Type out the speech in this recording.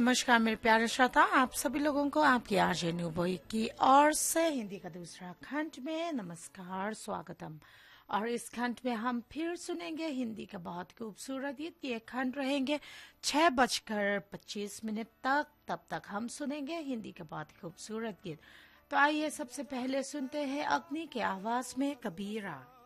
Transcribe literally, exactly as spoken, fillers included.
नमस्कार मेरे प्यारे श्रोता, आप सभी लोगों को आपकी आरजे न्यूबॉय की ओर से हिंदी का दूसरा खंड में नमस्कार, स्वागतम। और इस खंड में हम फिर सुनेंगे हिंदी का बहुत खूबसूरत गीत। ये खंड रहेंगे छह बजकर पच्चीस मिनट तक। तब तक हम सुनेंगे हिंदी का बहुत खूबसूरत गीत। तो आइए सबसे पहले सुनते हैं अग्नि के आवाज में कबीरा।